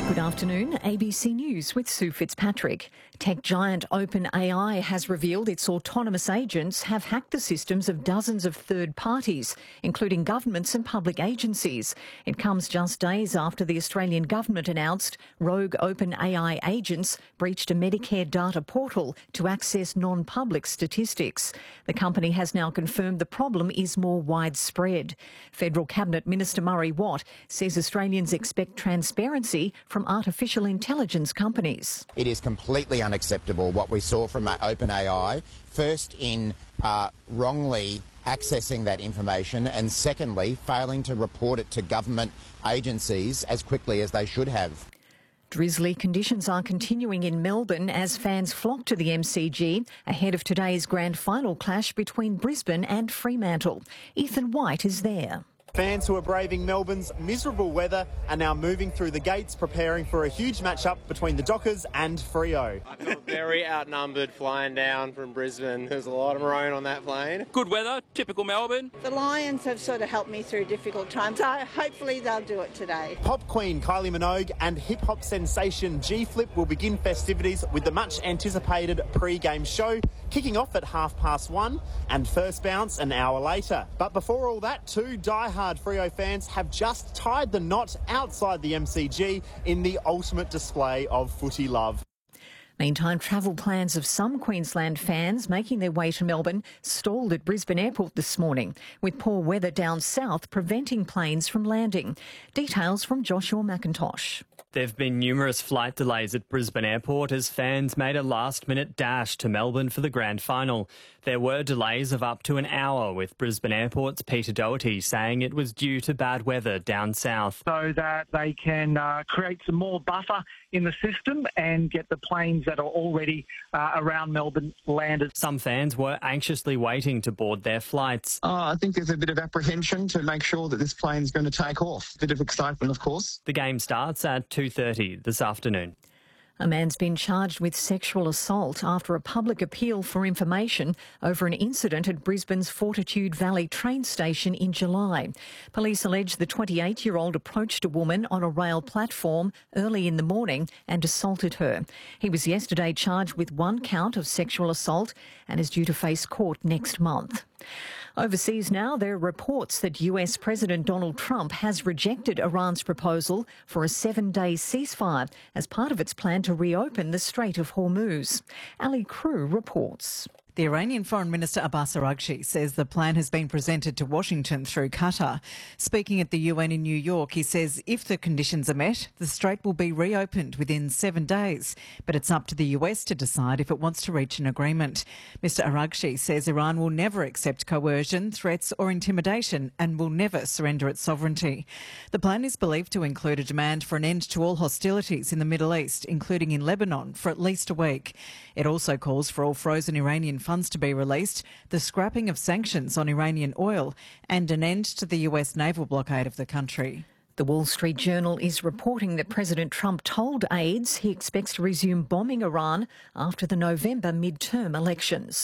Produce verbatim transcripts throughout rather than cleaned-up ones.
Good afternoon, A B C News with Sue Fitzpatrick. Tech giant OpenAI has revealed its autonomous agents have hacked the systems of dozens of third parties, including governments and public agencies. It comes just days after the Australian government announced rogue OpenAI agents breached a Medicare data portal to access non-public statistics. The company has now confirmed the problem is more widespread. Federal Cabinet Minister Murray Watt says Australians expect transparency from artificial intelligence companies. It is completely unacceptable what we saw from OpenAI, first in uh, wrongly accessing that information and secondly failing to report it to government agencies as quickly as they should have. Drizzly conditions are continuing in Melbourne as fans flock to the M C G ahead of today's grand final clash between Brisbane and Fremantle. Ethan White is there. Fans who are braving Melbourne's miserable weather are now moving through the gates, preparing for a huge matchup between the Dockers and Freo. I felt very outnumbered flying down from Brisbane. There's a lot of maroon on that plane. Good weather, typical Melbourne. The Lions have sort of helped me through difficult times, so hopefully they'll do it today. Pop queen Kylie Minogue and hip-hop sensation G-Flip will begin festivities with the much-anticipated pre-game show kicking off at half past one and first bounce an hour later. But before all that, two die-hard Freo fans have just tied the knot outside the M C G in the ultimate display of footy love. Meantime, travel plans of some Queensland fans making their way to Melbourne stalled at Brisbane Airport this morning, with poor weather down south preventing planes from landing. Details from Joshua McIntosh. There have been numerous flight delays at Brisbane Airport as fans made a last-minute dash to Melbourne for the grand final. There were delays of up to an hour, with Brisbane Airport's Peter Doherty saying it was due to bad weather down south. So that they can uh, create some more buffer in the system and get the planes that are already uh, around Melbourne landed. Some fans were anxiously waiting to board their flights. Uh, I think there's a bit of apprehension to make sure that this plane's going to take off. A bit of excitement, of course. The game starts at two thirty this afternoon. A man's been charged with sexual assault after a public appeal for information over an incident at Brisbane's Fortitude Valley train station in July. Police allege the twenty-eight-year-old approached a woman on a rail platform early in the morning and assaulted her. He was yesterday charged with one count of sexual assault and is due to face court next month. Overseas now, there are reports that U S President Donald Trump has rejected Iran's proposal for a seven-day ceasefire as part of its plan to reopen the Strait of Hormuz. Ali Crew reports. The Iranian Foreign Minister Abbas Araghchi says the plan has been presented to Washington through Qatar. Speaking at the U N in New York, he says if the conditions are met, the strait will be reopened within seven days. But it's up to the U S to decide if it wants to reach an agreement. Mister Araghchi says Iran will never accept coercion, threats or intimidation and will never surrender its sovereignty. The plan is believed to include a demand for an end to all hostilities in the Middle East, including in Lebanon, for at least a week. It also calls for all frozen Iranian funds to be released, the scrapping of sanctions on Iranian oil and an end to the U S naval blockade of the country. The Wall Street Journal is reporting that President Trump told aides he expects to resume bombing Iran after the November midterm elections.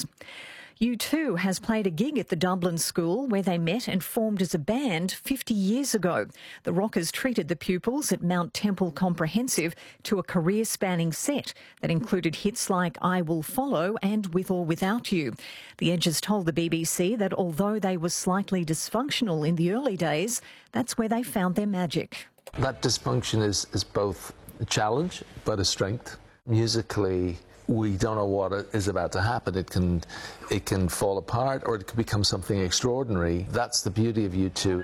U two has played a gig at the Dublin School where they met and formed as a band fifty years ago. The Rockers treated the pupils at Mount Temple Comprehensive to a career-spanning set that included hits like I Will Follow and With or Without You. The Edges told the B B C that although they were slightly dysfunctional in the early days, that's where they found their magic. That dysfunction is, is both a challenge but a strength. Musically, we don't know what is about to happen. It can, it can fall apart or it can become something extraordinary. That's the beauty of U two.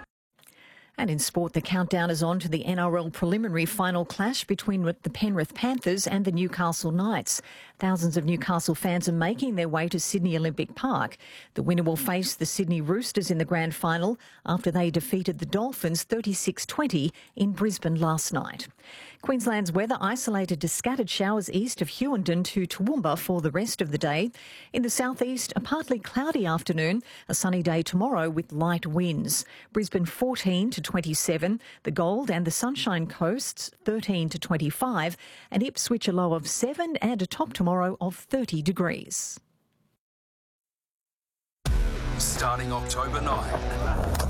And in sport, the countdown is on to the N R L preliminary final clash between the Penrith Panthers and the Newcastle Knights. Thousands of Newcastle fans are making their way to Sydney Olympic Park. The winner will face the Sydney Roosters in the grand final after they defeated the Dolphins thirty-six twenty in Brisbane last night. Queensland's weather isolated to scattered showers east of Hughenden to Toowoomba for the rest of the day. In the southeast, a partly cloudy afternoon, a sunny day tomorrow with light winds. Brisbane fourteen to twenty-seven, the Gold and the Sunshine Coasts thirteen to twenty-five, and Ipswich a low of seven and a top tomorrow of thirty degrees. Starting October ninth.